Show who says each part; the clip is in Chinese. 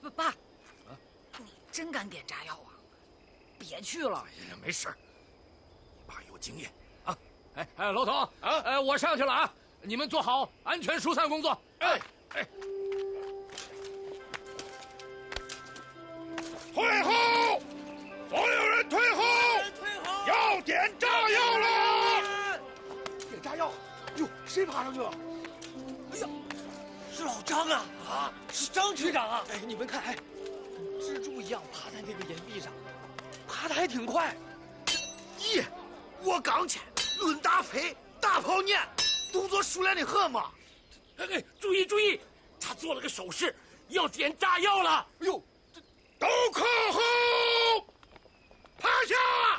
Speaker 1: 爸，你真敢点炸药啊？别去了。
Speaker 2: 哎呀，没事，你爸有经验啊。哎，老董啊，我上去了啊，你们做好安全疏散工作。哎。退后！所有人退后！要点炸药了！
Speaker 3: 点炸药！哟，谁爬上去了？哎呀，是老张啊！啊，是张局长啊！哎，你们看，蜘蛛一样爬在那个岩壁上，爬得还挺快。
Speaker 4: 咦，我刚去，论打飞，大跑撵，动作熟练的很嘛。
Speaker 5: 哎，注意，他做了个手势，要点炸药了。
Speaker 3: 哎呦，
Speaker 2: 都靠后，趴下！